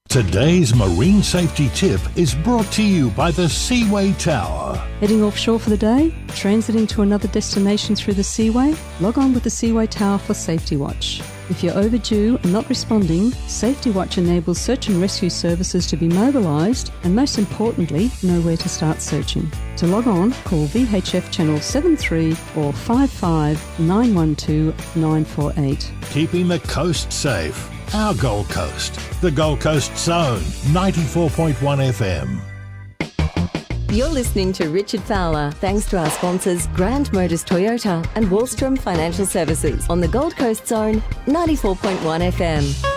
Today's marine safety tip is brought to you by the Seaway Tower. Heading offshore for the day? Transiting to another destination through the Seaway? Log on with the Seaway Tower for Safety Watch. If you're overdue and not responding, Safety Watch enables search and rescue services to be mobilised and, most importantly, know where to start searching. To log on, call VHF Channel 73 or 55 912 948. Keeping the coast safe. Our Gold Coast. The Gold Coast Zone, 94.1 FM. You're listening to Richard Fowler, thanks to our sponsors Grand Motors Toyota and Wallstrom Financial Services on the Gold Coast Zone, 94.1 FM.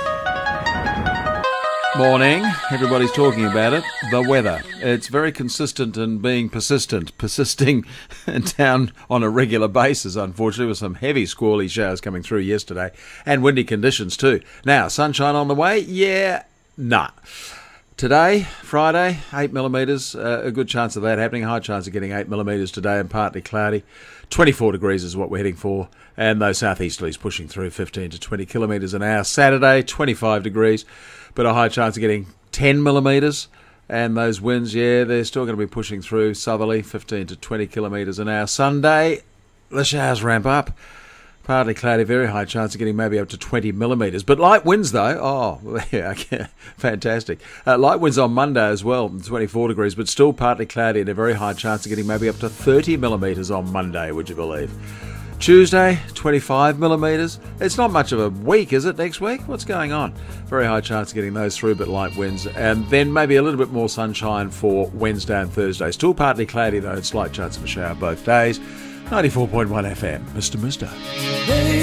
Morning. Everybody's talking about it. The weather. It's very consistent and being persistent. Persisting down on a regular basis, unfortunately, with some heavy squally showers coming through yesterday and windy conditions too. Now, sunshine on the way? Yeah, nah. Today, Friday, 8 millimetres, a good chance of that happening. A high chance of getting 8 millimetres today and partly cloudy. 24 degrees is what we're heading for, and those southeasterlies pushing through 15 to 20 kilometres an hour. Saturday, 25 degrees, but a high chance of getting 10 millimetres. And those winds, yeah, they're still going to be pushing through southerly, 15 to 20 kilometres an hour. Sunday, the showers ramp up. Partly cloudy, very high chance of getting maybe up to 20 millimetres. But light winds, though, oh, yeah, fantastic. Light winds on Monday as well, 24 degrees, but still partly cloudy and a very high chance of getting maybe up to 30 millimetres on Monday, would you believe? Tuesday, 25 millimetres. It's not much of a week, is it, next week? What's going on? Very high chance of getting those through, but light winds. And then maybe a little bit more sunshine for Wednesday and Thursday. Still partly cloudy, though, and slight chance of a shower both days. 94.1 FM, Mr.